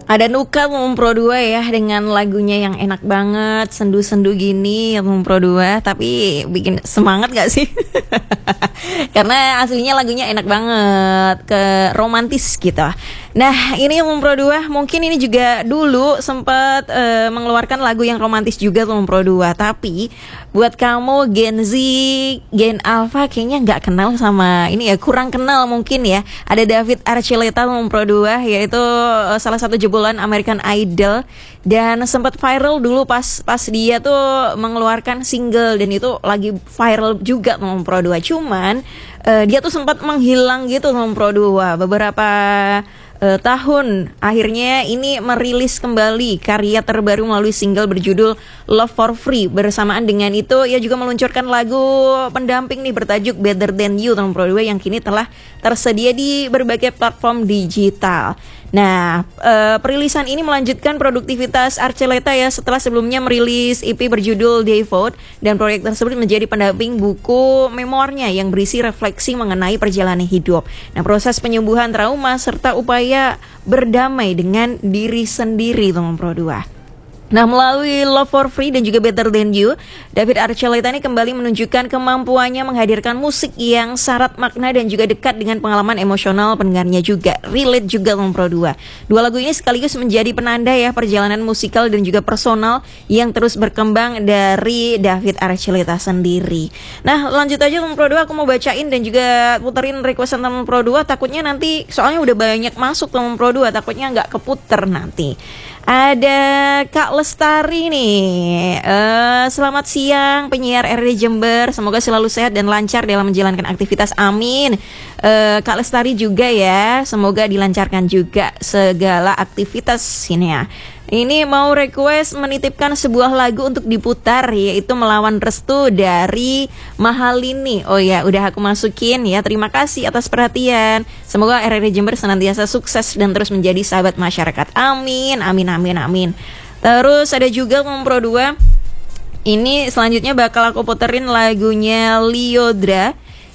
Ada Nuka Pro 2 ya dengan lagunya yang enak banget, sendu-sendu gini Pro 2, tapi bikin semangat gak sih? Karena aslinya lagunya enak banget, ke romantis gitu. Nah, ini Pro 2 mungkin ini juga dulu sempat mengeluarkan lagu yang romantis juga Pro 2, tapi buat kamu Gen Z, Gen Alpha kayaknya nggak kenal sama ini ya, kurang kenal mungkin ya. Ada David Archuleta Pro 2, yaitu salah satu jebolan American Idol, dan sempat viral dulu pas dia tuh mengeluarkan single, dan itu lagi viral juga Pro 2. Cuman dia tuh sempat menghilang gitu Pro 2 beberapa tahun. Akhirnya ini merilis kembali karya terbaru melalui single berjudul Love for Free. Bersamaan dengan itu ia juga meluncurkan lagu pendamping nih bertajuk Better Than You Pro 2 yang kini telah tersedia di berbagai platform digital. Nah, perilisan ini melanjutkan produktivitas Archuleta ya, setelah sebelumnya merilis EP berjudul Devote, dan proyek tersebut menjadi pendamping buku memoirnya yang berisi refleksi mengenai perjalanan hidup. Nah, proses penyembuhan trauma serta upaya berdamai dengan diri sendiri Pro 2. Nah, melalui Love for Free dan juga Better Than You, David Archuleta ini kembali menunjukkan kemampuannya menghadirkan musik yang syarat makna dan juga dekat dengan pengalaman emosional pendengarnya juga. Relate juga Pro 2. Dua lagu ini sekaligus menjadi penanda ya perjalanan musikal dan juga personal yang terus berkembang dari David Archuleta sendiri. Nah, lanjut aja Pro 2, aku mau bacain dan juga puterin requestan Pro 2, takutnya nanti soalnya udah banyak masuk Pro 2, takutnya nggak keputer nanti. Ada Kak Lestari nih, selamat siang penyiar RRI Jember, semoga selalu sehat dan lancar dalam menjalankan aktivitas, amin. Kak Lestari juga ya, semoga dilancarkan juga segala aktivitas ini ya. Ini mau request menitipkan sebuah lagu untuk diputar, yaitu Melawan Restu dari Mahalini. Oh ya, udah aku masukin ya. Terima kasih atas perhatian. Semoga RRI Jember senantiasa sukses dan terus menjadi sahabat masyarakat. Amin, amin, amin, amin. Terus ada juga Pro 2. Ini selanjutnya bakal aku puterin lagunya Lyodra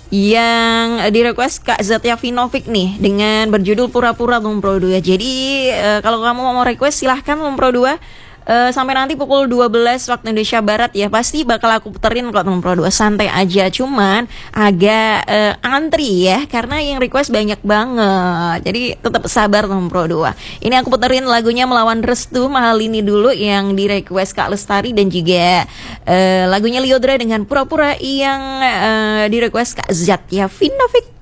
yang direquest Kak Zatya Vinovic nih dengan berjudul Pura-Pura Pro 2. Jadi kalau kamu mau request silahkan Pro 2, sampai nanti pukul 12 waktu Indonesia Barat ya, pasti bakal aku puterin kok Pro 2. Santai aja, cuman agak antri ya karena yang request banyak banget. Jadi tetap sabar Pro 2. Ini aku puterin lagunya Melawan Restu Mahalini dulu yang direquest Kak Lestari, dan juga lagunya Lyodra dengan Pura-Pura yang direquest Kak Zatya Vinovic.